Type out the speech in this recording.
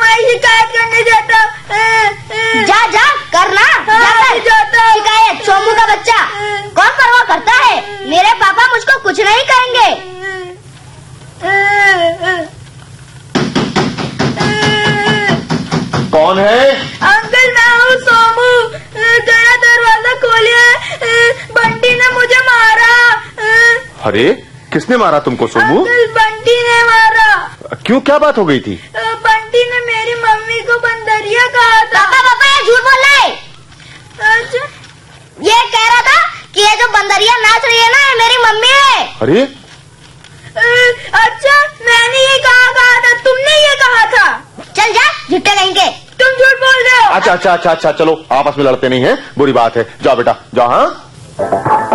तुम्हारी शिकायत करने जाता। जा जा करना, जाता शिकायत। सोमू का बच्चा कौन परवाह करता है, मेरे पापा मुझको कुछ नहीं कहेंगे। कौन है? अंकल मैं हूँ सोमू, जरा दरवाजा खोलिए, बंटी ने मुझे मारा। अरे किसने मारा तुमको सोमू? अंकल बंटी ने मारा। क्यों, क्या बात हो गई थी? बंटी ने मेरी मम्मी को बंदरिया कहा था। पापा ये झूठ बोल रहा है। अच्छा, ये कह रहा था कि ये जो बंदरिया नाच रही है ना, ये मेरी मम्मी है। अरे अच्छा, मैंने ये कहा था, तुमने ये कहा था। चल जा झुट्टे कहेंगे, तुम झूठ बोल रहे हो। अच्छा चलो आपस में लड़ते नहीं है, बुरी बात है। जाओ बेटा जाओ। हाँ